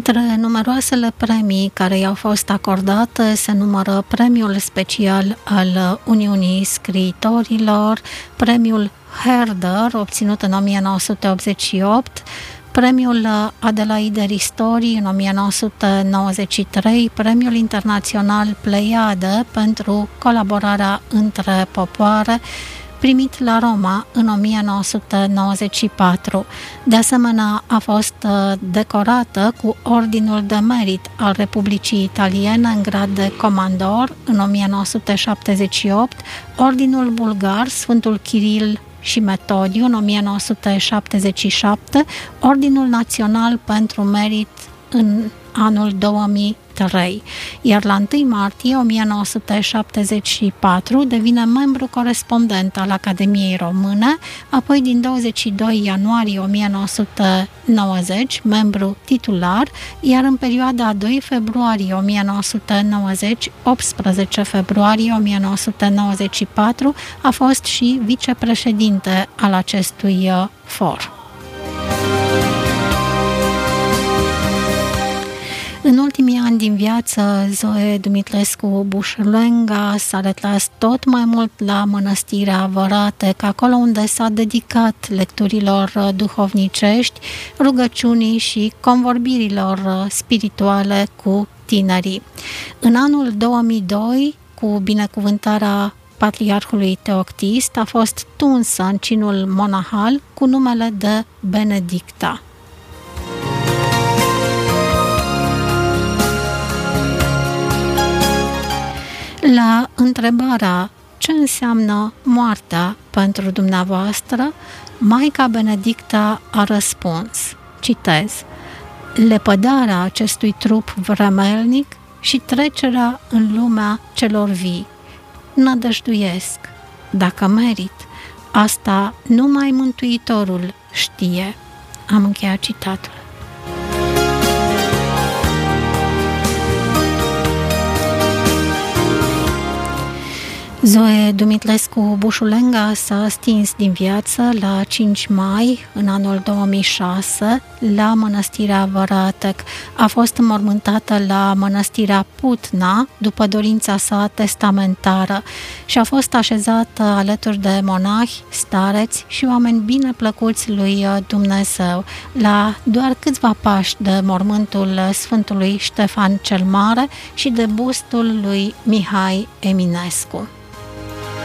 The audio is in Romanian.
Între numeroasele premii care i-au fost acordate se numără Premiul Special al Uniunii Scriitorilor, Premiul Herder, obținut în 1988, Premiul Adelaide Ristori în 1993, Premiul Internațional Pleiade pentru colaborarea între popoare, primit la Roma în 1994. De asemenea, a fost decorată cu Ordinul de Merit al Republicii Italiene în grad de comandor în 1978, Ordinul Bulgar Sfântul Chiril și Metodiu în 1977, Ordinul Național pentru Merit în anul 2003, iar la 1 martie 1974 devine membru corespondent al Academiei Române, apoi din 22 ianuarie 1990 membru titular, iar în perioada 2 februarie 1990 18 februarie 1994 a fost și vicepreședinte al acestui for. În ultimii ani din viață, Zoe Dumitlescu Bușlenga s-a retras tot mai mult la Mănăstirea Văratec, acolo unde s-a dedicat lecturilor duhovnicești, rugăciunii și convorbirilor spirituale cu tinerii. În anul 2002, cu binecuvântarea Patriarhului Teoctist, a fost tunsă în cinul monahal cu numele de Benedicta. La întrebarea ce înseamnă moartea pentru dumneavoastră, Maica Benedicta a răspuns, citez, lepădarea acestui trup vremelnic și trecerea în lumea celor vii. Nădăjduiesc, dacă merit, asta numai Mântuitorul știe. Am încheiat citatul. Zoe Dumitlescu Bușulenga s-a stins din viață la 5 mai în anul 2006 la Mănăstirea Văratec. A fost înmormântată la Mănăstirea Putna după dorința sa testamentară și a fost așezată alături de monahi, stareți și oameni bine plăcuți lui Dumnezeu, la doar câțiva pași de mormântul Sfântului Ștefan cel Mare și de bustul lui Mihai Eminescu.